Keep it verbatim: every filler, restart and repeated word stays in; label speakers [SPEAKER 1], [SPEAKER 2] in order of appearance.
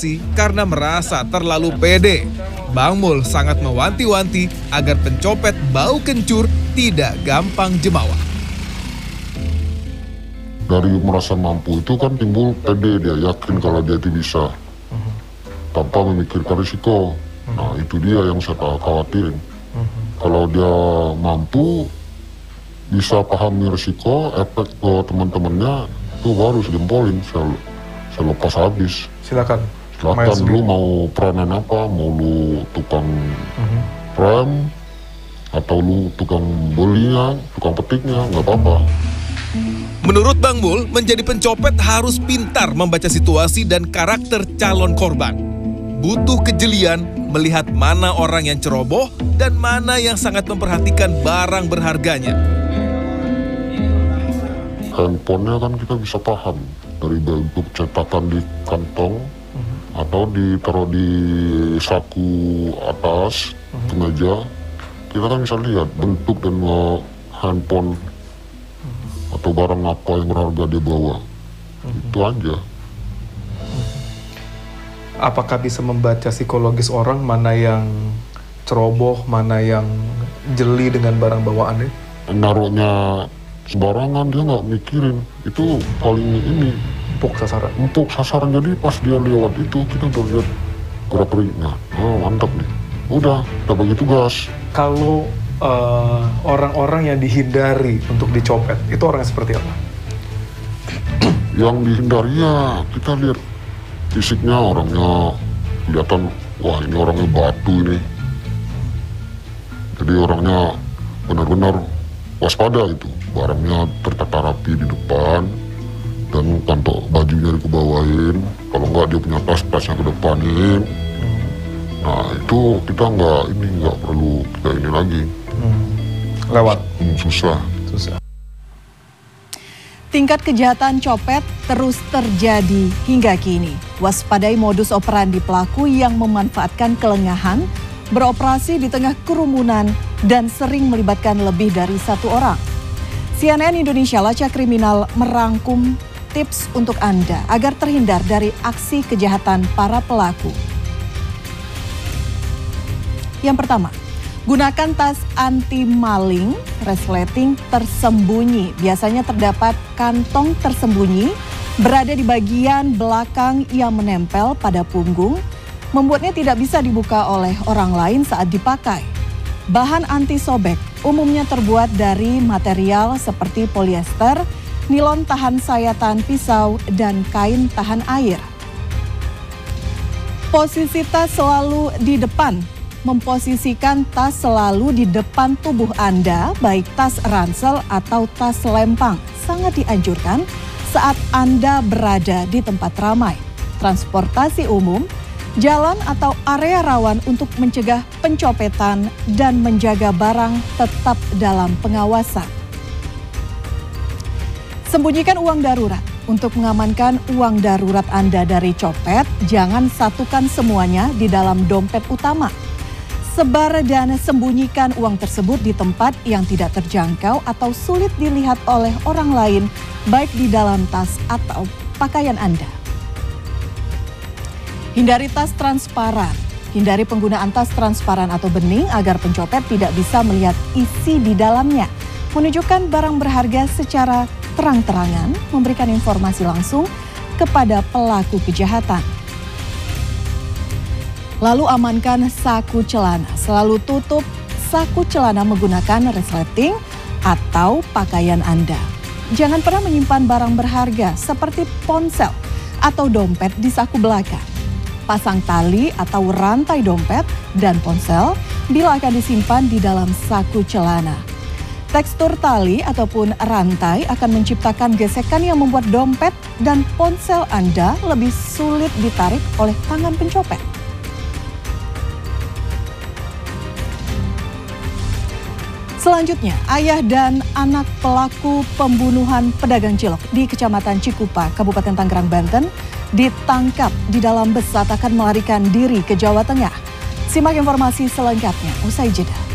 [SPEAKER 1] polisi karena merasa terlalu pede. Bang Mul sangat mewanti-wanti agar pencopet bau kencur tidak gampang jemawa.
[SPEAKER 2] Dari merasa mampu itu kan timbul pede, dia yakin kalau dia itu bisa. Tanpa memikirkan risiko. Nah itu dia yang saya khawatirin. Kalau dia mampu, bisa pahami risiko, efek ke teman-temannya, itu baru sedempolin, saya, saya lepas habis.
[SPEAKER 3] Silakan.
[SPEAKER 2] Silakan, lu mau peranan apa, mau lu tukang uh-huh. rem, atau lu tukang belinya, tukang petiknya, nggak apa-apa.
[SPEAKER 1] Menurut Bang Mul, menjadi pencopet harus pintar membaca situasi dan karakter calon korban. Butuh kejelian melihat mana orang yang ceroboh dan mana yang sangat memperhatikan barang berharganya.
[SPEAKER 2] Handphonenya kan kita bisa paham dari bentuk cetakan di kantong uh-huh. atau ditaruh di saku atas uh-huh. ke meja. Kita kan bisa lihat bentuk dan uh, handphone uh-huh. atau barang apa yang berharga dia bawa. Uh-huh. Itu aja.
[SPEAKER 3] Apakah bisa membaca psikologis orang mana yang ceroboh, mana yang jeli dengan barang bawaannya?
[SPEAKER 2] Naruhnya sembarangan, dia nggak mikirin, itu paling ini
[SPEAKER 3] empuk sasaran.
[SPEAKER 2] Empuk sasaran, jadi pas dia lewat itu kita udah lihat gerak-geriknya, oh mantap nih, udah, udah bagi tugas.
[SPEAKER 3] Kalau uh, orang-orang yang dihindari untuk dicopet, itu orang yang seperti apa?
[SPEAKER 2] Yang dihindari ya kita lihat fisiknya, orangnya kelihatan, wah ini orangnya batu ini, jadi orangnya benar-benar waspada gitu. Barangnya tertata rapi di depan dan kantong bajunya dikebawain. Kalau nggak dia punya tas, tasnya ke depanin. Hmm. Nah itu kita nggak ini nggak perlu kita ini lagi.
[SPEAKER 3] Hmm. Lewat.
[SPEAKER 2] Hmm, susah.
[SPEAKER 3] Susah.
[SPEAKER 4] Tingkat kejahatan copet terus terjadi hingga kini. Waspadai modus operandi pelaku yang memanfaatkan kelengahan, beroperasi di tengah kerumunan dan sering melibatkan lebih dari satu orang. C N N Indonesia Lacak Kriminal merangkum tips untuk Anda agar terhindar dari aksi kejahatan para pelaku. Yang pertama, gunakan tas anti maling, resleting tersembunyi. Biasanya terdapat kantong tersembunyi berada di bagian belakang yang menempel pada punggung, membuatnya tidak bisa dibuka oleh orang lain saat dipakai. Bahan anti sobek umumnya terbuat dari material seperti polyester, nilon tahan sayatan pisau, dan kain tahan air. Posisi tas selalu di depan. Memposisikan tas selalu di depan tubuh Anda, baik tas ransel atau tas lempang, sangat dianjurkan saat Anda berada di tempat ramai, transportasi umum, jalan atau area rawan untuk mencegah pencopetan dan menjaga barang tetap dalam pengawasan. Sembunyikan uang darurat. Untuk mengamankan uang darurat Anda dari copet, jangan satukan semuanya di dalam dompet utama. Sebar dan sembunyikan uang tersebut di tempat yang tidak terjangkau atau sulit dilihat oleh orang lain, baik di dalam tas atau pakaian Anda. Hindari tas transparan. Hindari penggunaan tas transparan atau bening agar pencopet tidak bisa melihat isi di dalamnya. Menunjukkan barang berharga secara terang-terangan, memberikan informasi langsung kepada pelaku kejahatan. Lalu amankan saku celana. Selalu tutup saku celana menggunakan resleting atau pakaian Anda. Jangan pernah menyimpan barang berharga seperti ponsel atau dompet di saku belakang. Pasang tali atau rantai dompet dan ponsel bila akan disimpan di dalam saku celana. Tekstur tali ataupun rantai akan menciptakan gesekan yang membuat dompet dan ponsel Anda lebih sulit ditarik oleh tangan pencopet. Selanjutnya, ayah dan anak pelaku pembunuhan pedagang cilok di Kecamatan Cikupa, Kabupaten Tangerang, Banten, ditangkap di dalam bus saat akan melarikan diri ke Jawa Tengah. Simak informasi selengkapnya usai jeda.